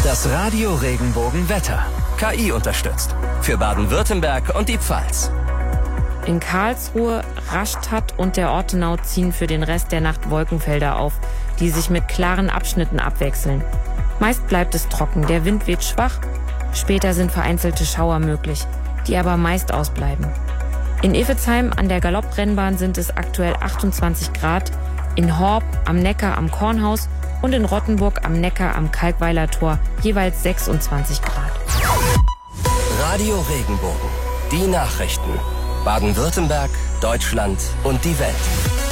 Das Radio Regenbogen-Wetter. KI unterstützt. Für Baden-Württemberg und die Pfalz. In Karlsruhe, Rastatt und der Ortenau ziehen für den Rest der Nacht Wolkenfelder auf, die sich mit klaren Abschnitten abwechseln. Meist bleibt es trocken, der Wind weht schwach. Später sind vereinzelte Schauer möglich, die aber meist ausbleiben. In Iffezheim an der Galopprennbahn sind es aktuell 28 Grad, in Horb am Neckar am Kornhaus und in Rottenburg am Neckar am Kalkweiler Tor jeweils 26 Grad. Radio Regenbogen. Die Nachrichten. Baden-Württemberg, Deutschland und die Welt.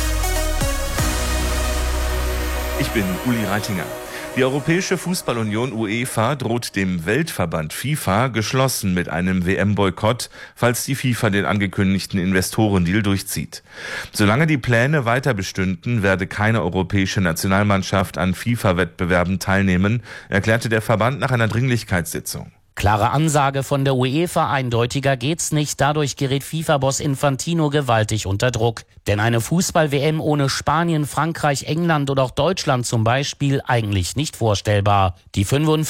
Ich bin Uli Reitinger. Die Europäische Fußballunion UEFA droht dem Weltverband FIFA geschlossen mit einem WM-Boykott, falls die FIFA den angekündigten Investorendeal durchzieht. Solange die Pläne weiter bestünden, werde keine europäische Nationalmannschaft an FIFA-Wettbewerben teilnehmen, erklärte der Verband nach einer Dringlichkeitssitzung. Klare Ansage von der UEFA, eindeutiger geht's nicht. Dadurch gerät FIFA-Boss Infantino gewaltig unter Druck. Denn eine Fußball-WM ohne Spanien, Frankreich, England oder auch Deutschland zum Beispiel eigentlich nicht vorstellbar. Die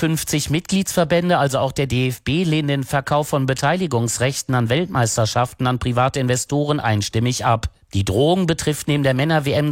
55 Mitgliedsverbände, also auch der DFB, lehnen den Verkauf von Beteiligungsrechten an Weltmeisterschaften an private Investoren einstimmig ab. Die Drohung betrifft neben der Männer-WM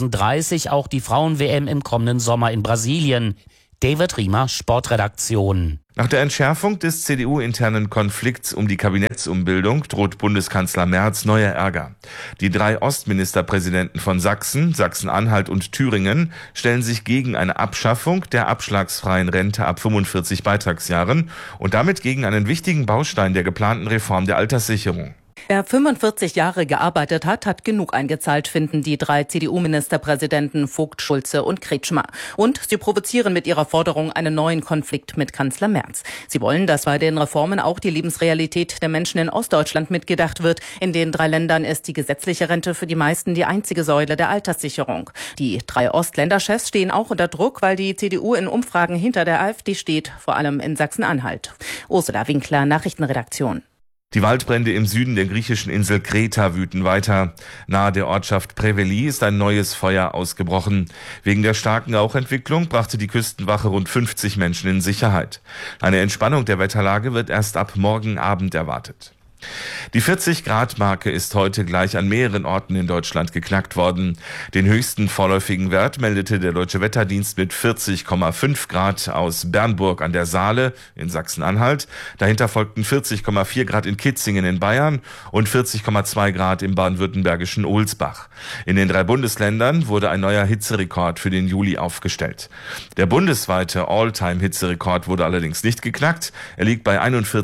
2030 auch die Frauen-WM im kommenden Sommer in Brasilien. David Riemer, Sportredaktion. Nach der Entschärfung des CDU-internen Konflikts um die Kabinettsumbildung droht Bundeskanzler Merz neuer Ärger. Die 3 Ostministerpräsidenten von Sachsen, Sachsen-Anhalt und Thüringen stellen sich gegen eine Abschaffung der abschlagsfreien Rente ab 45 Beitragsjahren und damit gegen einen wichtigen Baustein der geplanten Reform der Alterssicherung. Wer 45 Jahre gearbeitet hat, hat genug eingezahlt, finden die 3 CDU-Ministerpräsidenten Vogt, Schulze und Kretschmer. Und sie provozieren mit ihrer Forderung einen neuen Konflikt mit Kanzler Merz. Sie wollen, dass bei den Reformen auch die Lebensrealität der Menschen in Ostdeutschland mitgedacht wird. In den 3 Ländern ist die gesetzliche Rente für die meisten die einzige Säule der Alterssicherung. Die 3 Ostländerchefs stehen auch unter Druck, weil die CDU in Umfragen hinter der AfD steht, vor allem in Sachsen-Anhalt. Ursula Winkler, Nachrichtenredaktion. Die Waldbrände im Süden der griechischen Insel Kreta wüten weiter. Nahe der Ortschaft Preveli ist ein neues Feuer ausgebrochen. Wegen der starken Rauchentwicklung brachte die Küstenwache rund 50 Menschen in Sicherheit. Eine Entspannung der Wetterlage wird erst ab morgen Abend erwartet. Die 40-Grad-Marke ist heute gleich an mehreren Orten in Deutschland geknackt worden. Den höchsten vorläufigen Wert meldete der Deutsche Wetterdienst mit 40,5 Grad aus Bernburg an der Saale in Sachsen-Anhalt. Dahinter folgten 40,4 Grad in Kitzingen in Bayern und 40,2 Grad im baden-württembergischen Ohlsbach. In den 3 Bundesländern wurde ein neuer Hitzerekord für den Juli aufgestellt. Der bundesweite All-Time-Hitzerekord wurde allerdings nicht geknackt. Er liegt bei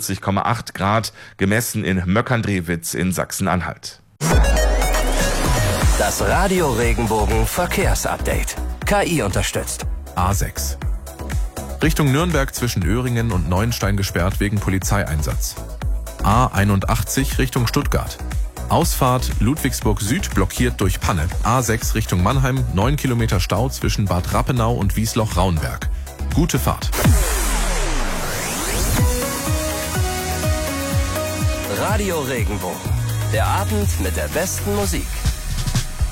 41,8 Grad, gemessen in Möckern-Drewitz in Sachsen-Anhalt. Das Radio Regenbogen Verkehrsupdate. KI unterstützt. A6. Richtung Nürnberg zwischen Öhringen und Neuenstein gesperrt wegen Polizeieinsatz. A81 Richtung Stuttgart. Ausfahrt Ludwigsburg Süd blockiert durch Panne. A6 Richtung Mannheim, 9 Kilometer Stau zwischen Bad Rappenau und Wiesloch-Raunberg. Gute Fahrt. Radio Regenbogen. Der Abend mit der besten Musik.